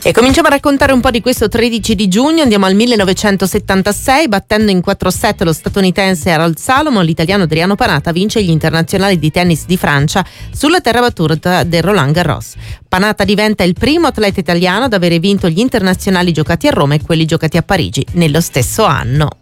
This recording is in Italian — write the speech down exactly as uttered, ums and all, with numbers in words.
E cominciamo a raccontare un po' di questo tredici di giugno. Andiamo al millenovecentosettantasei, battendo in quattro sette lo statunitense Harold Salomon, l'italiano Adriano Panata vince gli internazionali di tennis di Francia sulla terra battuta del Roland Garros. Panata diventa il primo atleta italiano ad avere vinto gli internazionali giocati a Roma e quelli giocati a Parigi nello stesso anno.